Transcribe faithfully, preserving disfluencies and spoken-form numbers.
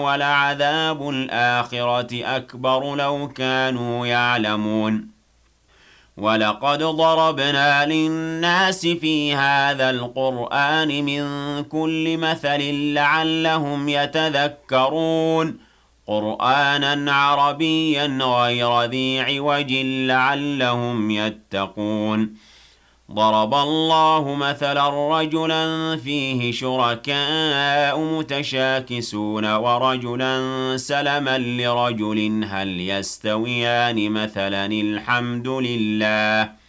وَلَعَذَابُ الْآخِرَةِ أَكْبَرُ لَوْ كَانُوا يَعْلَمُونَ وَلَقَدْ ضَرَبْنَا لِلنَّاسِ فِي هَذَا الْقُرْآنِ مِنْ كُلِّ مَثَلٍ لَعَلَّهُمْ يَتَذَكَّرُونَ قُرْآنًا عَرَبِيًّا غَيْرَ ذِي عِوَجٍ لَعَلَّهُمْ يَتَّقُونَ ضَرَبَ اللَّهُ مَثَلًا رَجُلًا فِيهِ شُرَكَاءُ مُتَشَاكِسُونَ وَرَجُلًا سَلَمًا لِرَجُلٍ هَلْ يَسْتَوِيَانِ مَثَلًا ۚ الْحَمْدُ لِلَّهِ